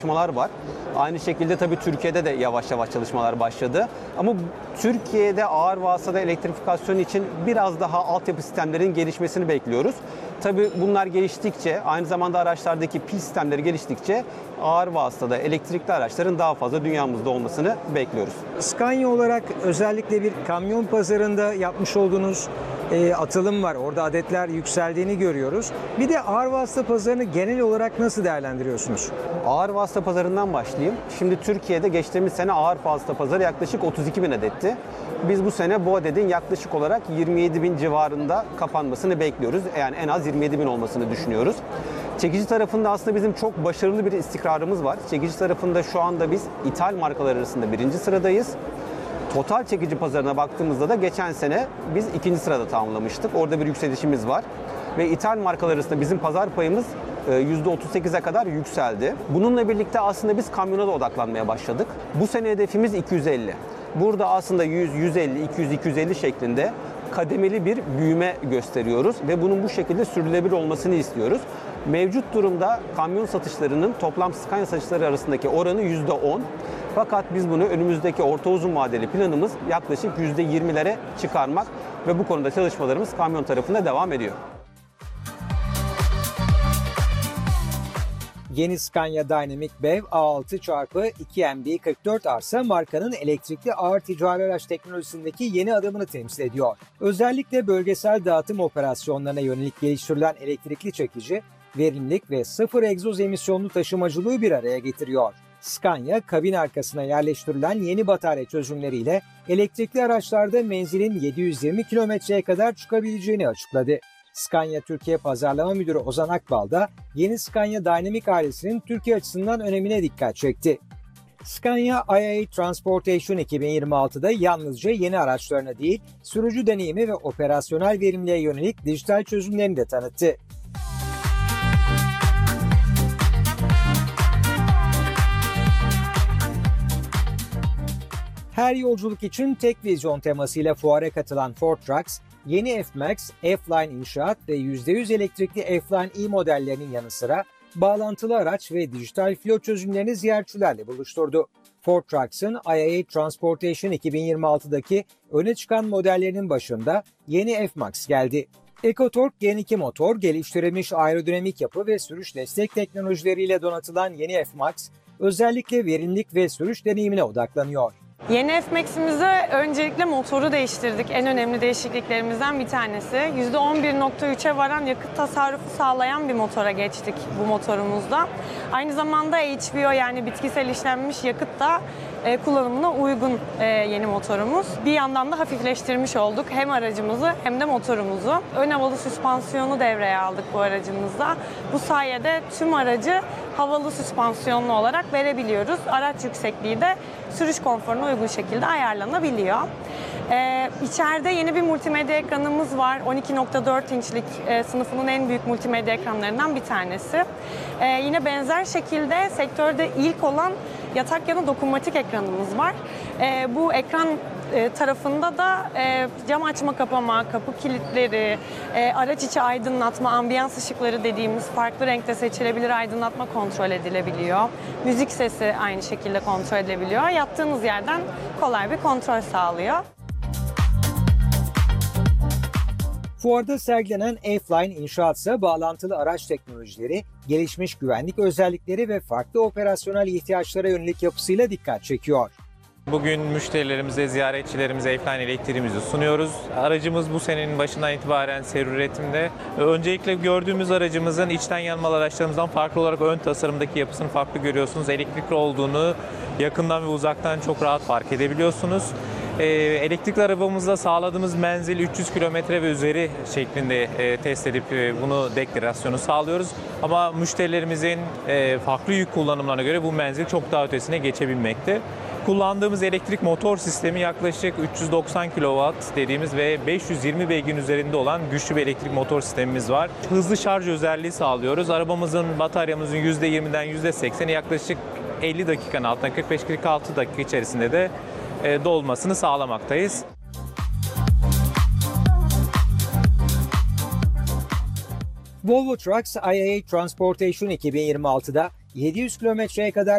Çalışmalar var. Aynı şekilde tabii Türkiye'de de yavaş yavaş çalışmalar başladı. Ama Türkiye'de ağır vasıtada elektrifikasyon için biraz daha altyapı sistemlerinin gelişmesini bekliyoruz. Tabii bunlar geliştikçe, aynı zamanda araçlardaki pil sistemleri geliştikçe ağır vasıtada elektrikli araçların daha fazla dünyamızda olmasını bekliyoruz. Scania olarak özellikle bir kamyon pazarında yapmış olduğunuz atılım var. Orada adetler yükseldiğini görüyoruz. Bir de ağır vasıta pazarını genel olarak nasıl değerlendiriyorsunuz? Ağır vasıta pazarından başlayayım. Şimdi Türkiye'de geçtiğimiz sene ağır vasıta pazarı yaklaşık 32 bin adetti. Biz bu sene bu adetin yaklaşık olarak 27 bin civarında kapanmasını bekliyoruz. Yani en az 27 bin olmasını düşünüyoruz. Çekici tarafında aslında bizim çok başarılı bir istikrarımız var. Çekici tarafında şu anda biz ithal markalar arasında 1. sıradayız. Total çekici pazarına baktığımızda da geçen sene biz 2. sırada tamamlamıştık. Orada bir yükselişimiz var. Ve ithal markalar arasında bizim pazar payımız %38'e kadar yükseldi. Bununla birlikte aslında biz kamyona da odaklanmaya başladık. Bu sene hedefimiz 250. Burada aslında 100, 150, 200, 250 şeklinde kademeli bir büyüme gösteriyoruz ve bunun bu şekilde sürdürülebilir olmasını istiyoruz. Mevcut durumda kamyon satışlarının toplam Scania satışları arasındaki oranı %10. Fakat biz bunu önümüzdeki orta uzun vadeli planımız yaklaşık %20'lere çıkarmak ve bu konuda çalışmalarımız kamyon tarafında devam ediyor. Yeni Scania Dynamic BEV A6x2 MD 44 arsa markanın elektrikli ağır ticari araç teknolojisindeki yeni adımını temsil ediyor. Özellikle bölgesel dağıtım operasyonlarına yönelik geliştirilen elektrikli çekici, verimlilik ve sıfır egzoz emisyonlu taşımacılığı bir araya getiriyor. Scania, kabin arkasına yerleştirilen yeni batarya çözümleriyle elektrikli araçlarda menzilin 720 kilometreye kadar çıkabileceğini açıkladı. Scania Türkiye Pazarlama Müdürü Ozan Akbal da yeni Scania Dynamic ailesinin Türkiye açısından önemine dikkat çekti. Scania IAA Transportation 2026'da yalnızca yeni araçlarına değil, sürücü deneyimi ve operasyonel verimliliğe yönelik dijital çözümlerini de tanıttı. Her yolculuk için tek vizyon temasıyla fuara katılan Ford Trucks, yeni F-Max, F-Line İnşaat ve %100 elektrikli F-Line E modellerinin yanı sıra bağlantılı araç ve dijital pilot çözümlerini ziyaretçilerle buluşturdu. Ford Trucks'ın IAA Transportation 2026'daki öne çıkan modellerinin başında yeni F-Max geldi. EcoTorque Gen 2 motor, geliştirilmiş aerodinamik yapı ve sürüş destek teknolojileriyle donatılan yeni F-Max, özellikle verimlilik ve sürüş deneyimine odaklanıyor. Yeni F-Max'imizde öncelikle motoru değiştirdik. En önemli değişikliklerimizden bir tanesi. %11.3'e varan yakıt tasarrufu sağlayan bir motora geçtik bu motorumuzda. Aynı zamanda HVO yani bitkisel işlenmiş yakıt da kullanımına uygun yeni motorumuz. Bir yandan da hafifleştirmiş olduk hem aracımızı hem de motorumuzu. Ön havalı süspansiyonu devreye aldık bu aracımızda. Bu sayede tüm aracı havalı süspansiyonlu olarak verebiliyoruz. Araç yüksekliği de sürüş konforuna uygun şekilde ayarlanabiliyor. İçeride yeni bir multimedya ekranımız var. 12.4 inçlik sınıfının en büyük multimedya ekranlarından bir tanesi. Yine benzer şekilde sektörde ilk olan yatak yanı dokunmatik ekranımız var. Bu ekran tarafında da cam açma kapama, kapı kilitleri, araç içi aydınlatma, ambiyans ışıkları dediğimiz farklı renkte seçilebilir aydınlatma kontrol edilebiliyor. Müzik sesi aynı şekilde kontrol edilebiliyor. Yattığınız yerden kolay bir kontrol sağlıyor. Fuarda sergilenen F-Line İnşaat ise bağlantılı araç teknolojileri, gelişmiş güvenlik özellikleri ve farklı operasyonel ihtiyaçlara yönelik yapısıyla dikkat çekiyor. Bugün müşterilerimize, ziyaretçilerimize F-Line elektriğimizi sunuyoruz. Aracımız bu senenin başından itibaren seri üretimde. Öncelikle gördüğümüz aracımızın içten yanmalı araçlarımızdan farklı olarak ön tasarımdaki yapısını farklı görüyorsunuz. Elektrikli olduğunu yakından ve uzaktan çok rahat fark edebiliyorsunuz. Elektrikli arabamızda sağladığımız menzil 300 kilometre ve üzeri şeklinde test edip bunu deklarasyonu sağlıyoruz. Ama müşterilerimizin farklı yük kullanımlarına göre bu menzil çok daha ötesine geçebilmekte. Kullandığımız elektrik motor sistemi yaklaşık 390 kW dediğimiz ve 520 beygirin üzerinde olan güçlü bir elektrik motor sistemimiz var. Hızlı şarj özelliği sağlıyoruz. Arabamızın, bataryamızın %20'den %80'i yaklaşık 50 dakikanın altında 45-46 dakika içerisinde de dolmasını sağlamaktayız. Volvo Trucks IAA Transportation 2026'da 700 kilometreye kadar